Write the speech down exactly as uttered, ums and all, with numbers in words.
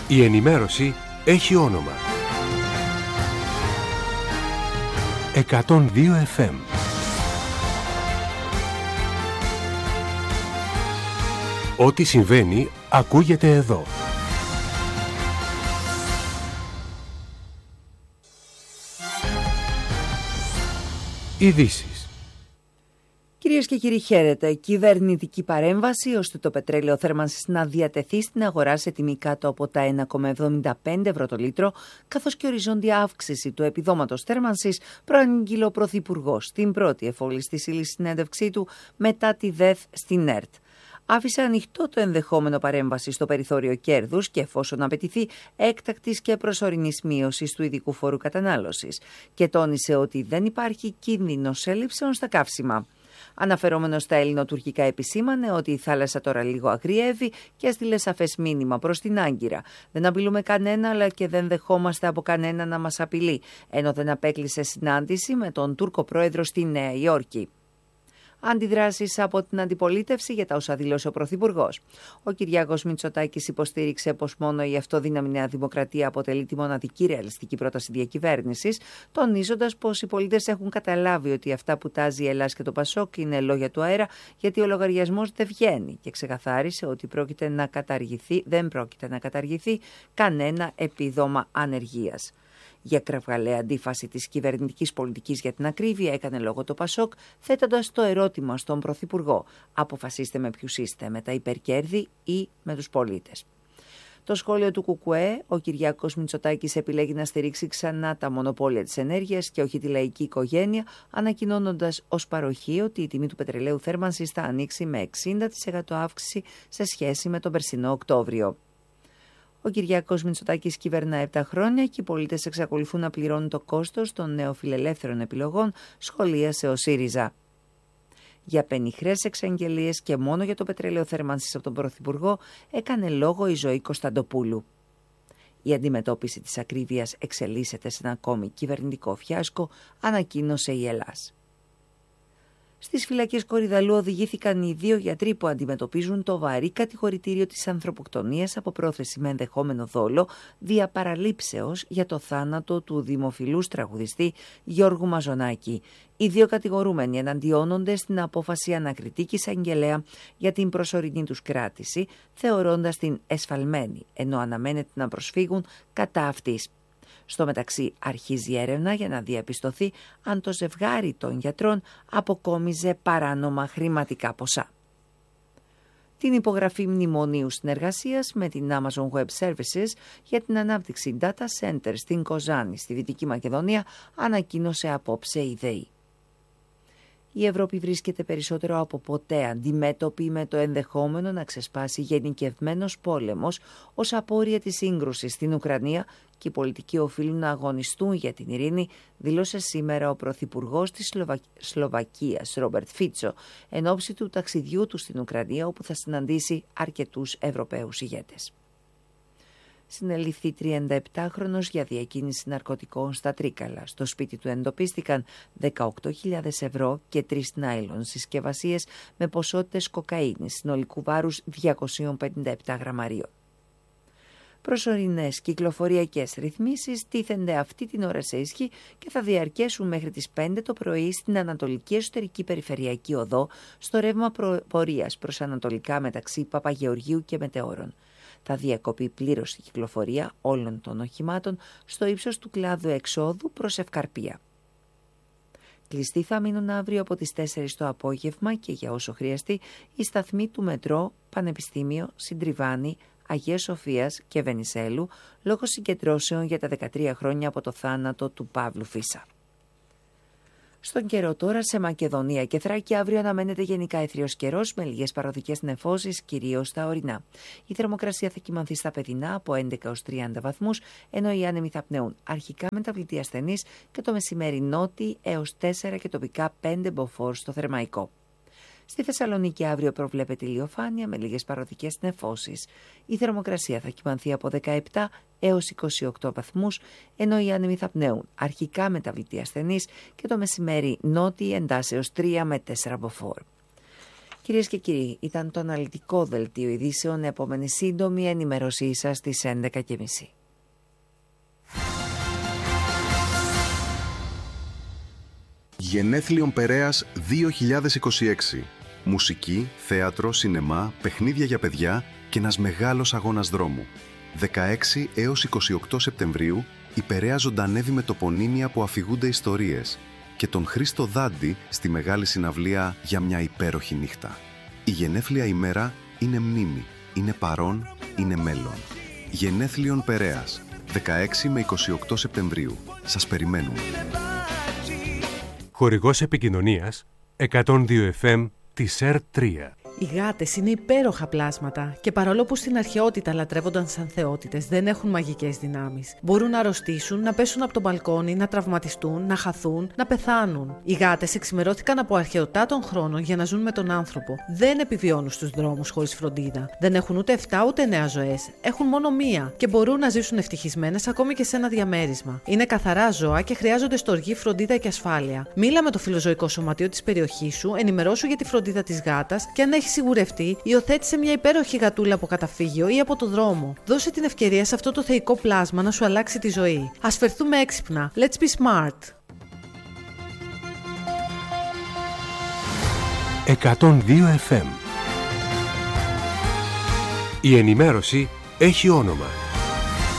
Η ενημέρωση έχει όνομα. εκατόν δύο εφ εμ. Ό,τι συμβαίνει ακούγεται εδώ. Ειδήσεις. Κυρίες και κύριοι, χαίρετε. Κυβερνητική παρέμβαση ώστε το πετρέλαιο θέρμανσης να διατεθεί στην αγορά σε τιμή κάτω από τα ένα κόμμα εβδομήντα πέντε ευρώ το λίτρο, καθώς και οριζόντια αύξηση του επιδόματος θέρμανσης, προανήγγειλε ο Πρωθυπουργός στην πρώτη εφόλης της ύλης συνέντευξή του μετά τη ΔΕΘ στην ΕΡΤ. Άφησε ανοιχτό το ενδεχόμενο παρέμβαση στο περιθώριο κέρδους και εφόσον απαιτηθεί έκτακτης και προσωρινής μείωσης του ειδικού φόρου κατανάλωσης και τόνισε ότι δεν υπάρχει κίνδυνος έλλειψεων στα καύσιμα. Αναφερόμενος στα ελληνοτουρκικά, επισήμανε ότι η θάλασσα τώρα λίγο αγριεύει και έστειλε σαφές μήνυμα προς την Άγκυρα. Δεν απειλούμε κανένα, αλλά και δεν δεχόμαστε από κανένα να μας απειλεί, ενώ δεν απέκλεισε συνάντηση με τον Τούρκο πρόεδρο στη Νέα Υόρκη. Αντιδράσεις από την αντιπολίτευση για τα όσα δήλωσε ο Πρωθυπουργός. Ο Κυριάκος Μητσοτάκης υποστήριξε πως μόνο η αυτοδύναμη Νέα Δημοκρατία αποτελεί τη μοναδική ρεαλιστική πρόταση διακυβέρνησης, τονίζοντας πως οι πολίτες έχουν καταλάβει ότι αυτά που τάζει η Ελλάς και το Πασόκ είναι λόγια του αέρα, γιατί ο λογαριασμός δεν βγαίνει, και ξεκαθάρισε ότι πρόκειται να καταργηθεί, δεν πρόκειται να καταργηθεί κανένα επίδομα ανεργίας. Για κραυγαλαία αντίφαση της κυβερνητικής πολιτικής, για την ακρίβεια, έκανε λόγο το Πασόκ, θέτοντας το ερώτημα στον Πρωθυπουργό: αποφασίστε με ποιους είστε, με τα υπερκέρδη ή με τους πολίτες. Το σχόλιο του Κουκουέ: ο Κυριάκος Μητσοτάκης επιλέγει να στηρίξει ξανά τα μονοπόλια της ενέργειας και όχι τη λαϊκή οικογένεια, ανακοινώνοντας ως παροχή ότι η τιμή του πετρελαίου θέρμανσης θα ανοίξει με εξήντα τοις εκατό αύξηση σε σχέση με τον περσινό Οκτώβριο. Ο Κυριάκος Μητσοτάκης κυβερνά επτά χρόνια και οι πολίτες εξακολουθούν να πληρώνουν το κόστος των νεοφιλελεύθερων επιλογών, σχολίασε ο ΣΥΡΙΖΑ. Για πενιχρές εξαγγελίες και μόνο για το πετρέλαιο θέρμανσης από τον Πρωθυπουργό έκανε λόγο η Ζωή Κωνσταντοπούλου. Η αντιμετώπιση της ακρίβειας εξελίσσεται σε ένα ακόμη κυβερνητικό φιάσκο, ανακοίνωσε η Ελλάς. Στις φυλακές Κορυδαλλού οδηγήθηκαν οι δύο γιατροί που αντιμετωπίζουν το βαρύ κατηγορητήριο της ανθρωποκτονίας από πρόθεση με ενδεχόμενο δόλο δια παραλήψεως για το θάνατο του δημοφιλούς τραγουδιστή Γιώργου Μαζονάκη. Οι δύο κατηγορούμενοι εναντιώνονται στην απόφαση ανακριτική εισαγγελέα για την προσωρινή τους κράτηση, θεωρώντας την εσφαλμένη, ενώ αναμένεται να προσφύγουν κατά αυτής. Στο μεταξύ αρχίζει η έρευνα για να διαπιστωθεί αν το ζευγάρι των γιατρών αποκόμιζε παράνομα χρηματικά ποσά. Την υπογραφή μνημονίου συνεργασίας με την Amazon Web Services για την ανάπτυξη data center στην Κοζάνη, στη Δυτική Μακεδονία, ανακοίνωσε απόψε η ΔΕΗ. Η Ευρώπη βρίσκεται περισσότερο από ποτέ αντιμέτωπη με το ενδεχόμενο να ξεσπάσει γενικευμένος πόλεμος ως απόρρια της σύγκρουσης στην Ουκρανία, και οι πολιτικοί οφείλουν να αγωνιστούν για την ειρήνη, δήλωσε σήμερα ο Πρωθυπουργός της Σλοβα... Σλοβακίας, Ρόμπερτ Φίτσο, εν ώψη του ταξιδιού του στην Ουκρανία, όπου θα συναντήσει αρκετούς Ευρωπαίους ηγέτες. Συνελήφθη τριανταεπτάχρονος για διακίνηση ναρκωτικών στα Τρίκαλα. Στο σπίτι του εντοπίστηκαν δεκαοκτώ χιλιάδες ευρώ και τρεις νάιλον συσκευασίες με ποσότητες κοκαίνης συνολικού βάρους διακόσια πενήντα επτά γραμμαρίων. Προσωρινές κυκλοφοριακές ρυθμίσεις τίθενται αυτή την ώρα σε ισχύ και θα διαρκέσουν μέχρι τις πέντε το πρωί στην Ανατολική Εσωτερική Περιφερειακή Οδό, στο ρεύμα πορείας προς ανατολικά μεταξύ Παπαγεωργίου και Μετεώρων. Θα διακοπεί πλήρως η κυκλοφορία όλων των οχημάτων στο ύψος του κλάδου εξόδου προς Ευκαρπία. Κλειστοί θα μείνουν αύριο από τις τέσσερις το απόγευμα και για όσο χρειαστεί οι σταθμοί του μετρό, Πανεπιστήμιο, Συντριβάνη, Αγίας Σοφίας και Βενισέλου, λόγω συγκεντρώσεων για τα δεκατρία χρόνια από το θάνατο του Παύλου Φίσα. Στον καιρό τώρα, σε Μακεδονία και Θράκη αύριο αναμένεται γενικά αιθριος καιρός με λίγες παροδικές νεφώσεις, κυρίως στα ορεινά. Η θερμοκρασία θα κυμανθεί στα παιδινά από έντεκα έως τριάντα βαθμούς, ενώ οι άνεμοι θα πνέουν αρχικά μεταβλητή ασθενής και το μεσημέρι νότιοι έως τέσσερα και τοπικά πέντε μποφόρ στο Θερμαϊκό. Στη Θεσσαλονίκη αύριο προβλέπεται ηλιοφάνεια με λίγες παροδικές νεφώσεις. Η θερμοκρασία θα κυμανθεί από δεκαεπτά έως είκοσι οκτώ βαθμούς, ενώ οι άνεμοι θα πνέουν αρχικά μεταβλητή ασθενής και το μεσημέρι νότιοι εντάσσεως τρία με τέσσερα μποφόρ. Κυρίες και κύριοι, ήταν το αναλυτικό δελτίο ειδήσεων. Επόμενη σύντομη ενημέρωσή σας στις έντεκα και μισή. Γενέθλιον Περέας δύο χιλιάδες είκοσι έξι. Μουσική, θέατρο, σινεμά, παιχνίδια για παιδιά και ένας μεγάλος αγώνας δρόμου. δεκαέξι έως είκοσι οκτώ Σεπτεμβρίου η Περαία ζωντανεύει με τοπονύμια που αφηγούνται ιστορίες και τον Χρήστο Δάντη στη μεγάλη συναυλία για μια υπέροχη νύχτα. Η γενέθλια ημέρα είναι μνήμη, είναι παρόν, είναι μέλλον. Γενέθλιον Περέας, δεκαέξι με είκοσι οκτώ Σεπτεμβρίου. Σας περιμένουμε. Χορηγός επικοινωνίας εκατόν δύο εφ εμ της ΕΡ τρία. Οι γάτες είναι υπέροχα πλάσματα και παρόλο που στην αρχαιότητα λατρεύονταν σαν θεότητες, δεν έχουν μαγικές δυνάμεις. Μπορούν να αρρωστήσουν, να πέσουν από το μπαλκόνι, να τραυματιστούν, να χαθούν, να πεθάνουν. Οι γάτες εξημερώθηκαν από αρχαιοτά των χρόνων για να ζουν με τον άνθρωπο. Δεν επιβιώνουν στους δρόμους χωρίς φροντίδα. Δεν έχουν ούτε εφτά ούτε εννέα ζωές. Έχουν μόνο μία και μπορούν να ζήσουν ευτυχισμένες ακόμη και σε ένα διαμέρισμα. Είναι καθαρά ζώα και χρειάζονται στοργή, φροντίδα και ασφάλεια. Μίλα με το φιλοζωικό σωματείο της περιοχής σου, ενημερώσου για τη φροντίδα της γάτας και αν έχει σιγουρευτεί, υιοθέτησε μια υπέροχη γατούλα από καταφύγιο ή από το δρόμο. Δώσε την ευκαιρία σε αυτό το θεϊκό πλάσμα να σου αλλάξει τη ζωή. Ας φερθούμε έξυπνα. Let's be smart. εκατόν δύο εφ εμ. Η ενημέρωση έχει όνομα.